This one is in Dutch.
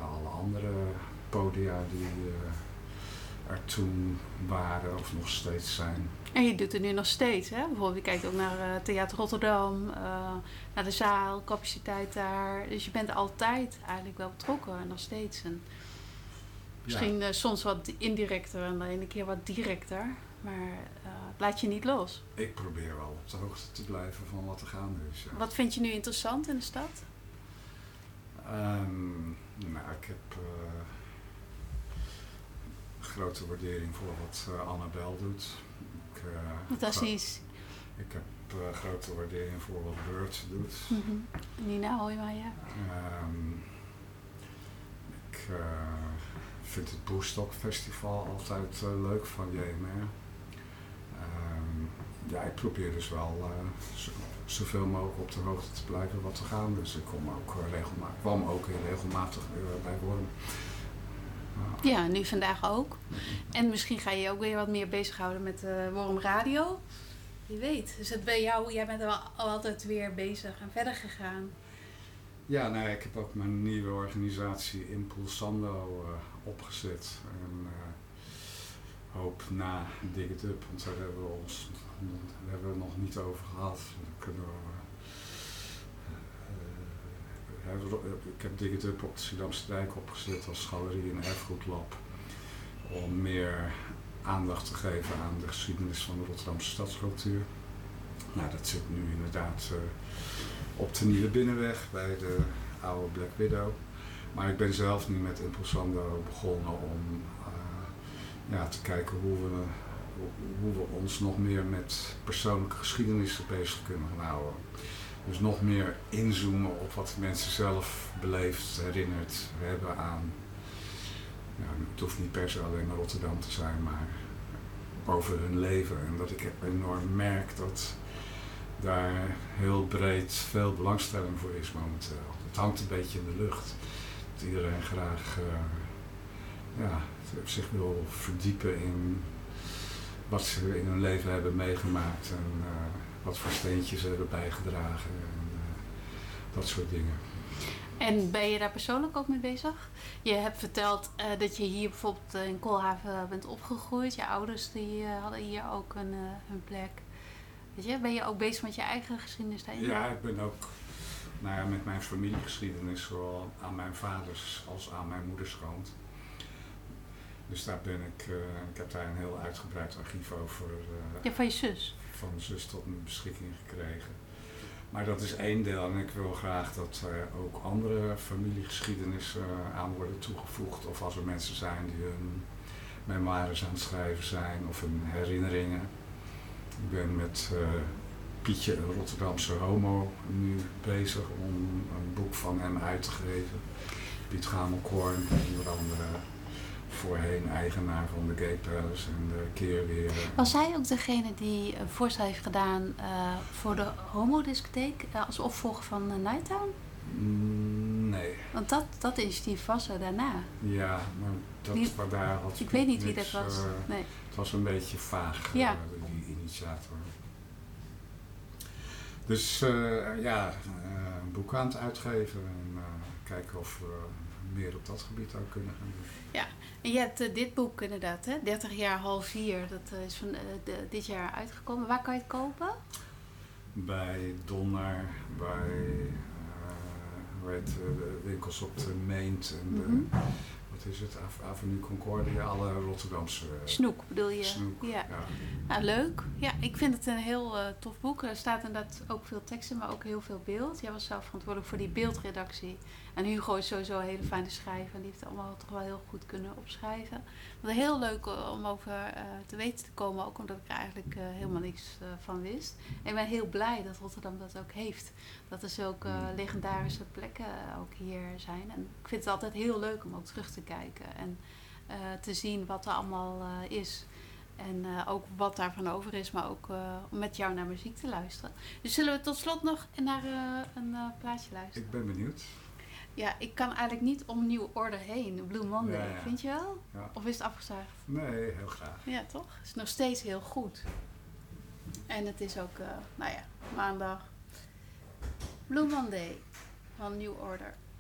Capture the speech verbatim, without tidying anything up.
alle andere podia die uh, er toen waren of nog steeds zijn. En je doet het nu nog steeds, hè? Bijvoorbeeld je kijkt ook naar uh, Theater Rotterdam, uh, naar de zaal, capaciteit daar. Dus je bent altijd eigenlijk wel betrokken en nog steeds. En misschien ja. uh, soms wat indirecter en de ene keer wat directer. Maar uh, het laat je niet los. Ik probeer wel op de hoogte te blijven van wat er gaande is. Ja. Wat vind je nu interessant in de stad? Um, nou, ik heb uh, grote waardering voor wat uh, Annabel doet. Ik, uh, Fantastisch. Gro- ik heb uh, grote waardering voor wat Beurt doet. Mm-hmm. Nina Hoijma, ja. Um, ik uh, vind het Boerstok Festival altijd uh, leuk van J M R. Um, ja, ik probeer dus wel uh, zo, zoveel mogelijk op de hoogte te blijven wat er gaan. Dus ik kom ook uh, regelmatig, kwam ook regelmatig uh, bij Worm. Uh. Ja, nu vandaag ook. En misschien ga je je ook weer wat meer bezighouden met uh, Worm Radio. Wie weet. Dus het bij jou, jij bent er wel altijd weer bezig en verder gegaan. Ja, nou, ik heb ook mijn nieuwe organisatie Impulsando uh, opgezet. En uh, hoop na Dig It Up, want daar hebben we ons daar hebben we nog niet over gehad. Dan kunnen we, uh, uh, ik heb Dig It Up op de Schiedamse Dijk opgezet als galerie en erfgoedlab. Om meer aandacht te geven aan de geschiedenis van de Rotterdamse stadscultuur. Nou, dat zit nu inderdaad uh, op de Nieuwe Binnenweg bij de oude Black Widow. Maar ik ben zelf nu met Impulsando begonnen om uh, ja, te kijken hoe we, hoe we ons nog meer met persoonlijke geschiedenissen bezig kunnen gaan houden. Dus nog meer inzoomen op wat mensen zelf beleefd, herinnerd hebben aan. Nou, het hoeft niet per se alleen naar Rotterdam te zijn, maar over hun leven. En dat ik enorm merk dat daar heel breed veel belangstelling voor is momenteel. Het hangt een beetje in de lucht. Dat iedereen graag uh, ja, zich wil verdiepen in wat ze in hun leven hebben meegemaakt en uh, wat voor steentjes ze hebben bijgedragen en uh, dat soort dingen. En ben je daar persoonlijk ook mee bezig? Je hebt verteld uh, dat je hier bijvoorbeeld in Koolhaven bent opgegroeid. Je ouders die, uh, hadden hier ook een, uh, een plek. Weet je, ben je ook bezig met je eigen geschiedenis daarin? Ja, ik ben ook nou ja, met mijn familiegeschiedenis, zowel aan mijn vaders als aan mijn moeders kant. Dus daar ben ik, uh, ik heb daar een heel uitgebreid archief over. Uh, ja, van je zus? Van mijn zus tot mijn beschikking gekregen. Maar dat is één deel en ik wil graag dat er ook andere familiegeschiedenissen uh, aan worden toegevoegd. Of als er mensen zijn die hun memoires aan het schrijven zijn of hun herinneringen. Ik ben met uh, Pietje, een Rotterdamse homo, nu bezig om een boek van hem uit te geven. Piet Gamelkorn, onder andere voorheen eigenaar van de Gay Palace en de Keerweer. Was hij ook degene die een voorstel heeft gedaan uh, voor de homodiscotheek uh, als opvolger van uh, Nighttown? Mm, nee. Want dat, dat initiatief was er daarna. Ja, maar dat, die, waar daar had ik weet niet niks, wie dat was. Uh, nee. Het was een beetje vaag, ja. uh, die initiator. Dus uh, ja, uh, een boek aan het uitgeven en uh, kijken of we meer op dat gebied ook kunnen gaan doen. Ja, en je hebt uh, dit boek inderdaad, hè? dertig jaar half vier, dat uh, is van uh, de, dit jaar uitgekomen. Waar kan je het kopen? Bij Donner, bij uh, hoe heet, uh, de winkels op de Meent en de, mm-hmm. wat is het, Avenue Concordia, alle Rotterdamse... Uh, Snoek bedoel je? Snoek, ja. ja. Nou, leuk. Ja, ik vind het een heel uh, tof boek. Er staat inderdaad ook veel teksten, maar ook heel veel beeld. Jij was zelf verantwoordelijk voor die beeldredactie. En Hugo is sowieso een hele fijne schrijver. En die heeft het allemaal toch wel heel goed kunnen opschrijven. Wat heel leuk om over uh, te weten te komen. Ook omdat ik er eigenlijk uh, helemaal niks uh, van wist. En ik ben heel blij dat Rotterdam dat ook heeft. Dat er zulke uh, legendarische plekken uh, ook hier zijn. En ik vind het altijd heel leuk om ook terug te kijken. En uh, te zien wat er allemaal uh, is. En uh, ook wat daarvan over is, maar ook uh, om met jou naar muziek te luisteren. Dus zullen we tot slot nog naar uh, een uh, plaatje luisteren? Ik ben benieuwd. Ja, ik kan eigenlijk niet om New Order heen. Blue Monday, ja, ja. Vind je wel? Ja. Of is het afgezaagd? Nee, heel graag. Ja, toch? Het is nog steeds heel goed. En het is ook, uh, nou ja, maandag. Blue Monday van New Order.